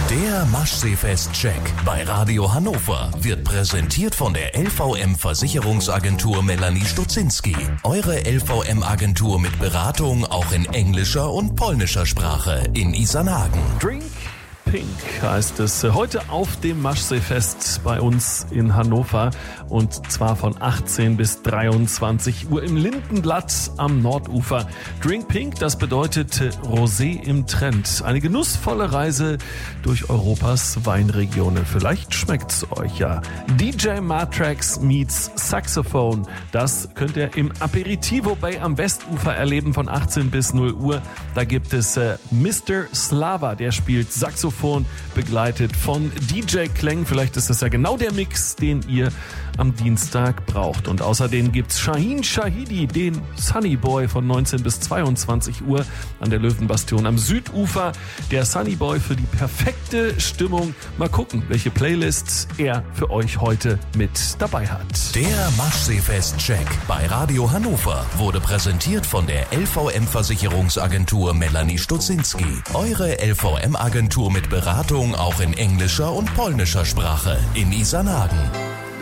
Der Maschseefest-Check bei Radio Hannover wird präsentiert von der LVM Versicherungsagentur Melanie Stutzinski. Eure LVM-Agentur mit Beratung auch in englischer und polnischer Sprache in Isernhagen. Drink Pink heißt es heute auf dem Maschseefest bei uns in Hannover und zwar von 18 bis 23 Uhr im Lindenblatt am Nordufer. Drink Pink, das bedeutet Rosé im Trend. Eine genussvolle Reise durch Europas Weinregionen. Vielleicht schmeckt's euch ja. DJ Matrax meets Saxophone. Das könnt ihr im Aperitivo Bay am Westufer erleben von 18 bis 0 Uhr. Da gibt es Mr. Slava, der spielt Saxophon, begleitet von DJ Kleng. Vielleicht ist das ja genau der Mix, den ihr am Dienstag braucht. Und außerdem gibt's Shahin Shahidi, den Sunny Boy von 19 bis 22 Uhr an der Löwenbastion am Südufer. Der Sunny Boy für die perfekte Stimmung. Mal gucken, welche Playlist er für euch heute mit dabei hat. Der Maschseefest-Check bei Radio Hannover wurde präsentiert von der LVM Versicherungsagentur Melanie Stutzinski. Eure LVM-Agentur mit Beratung auch in englischer und polnischer Sprache in Isernhagen.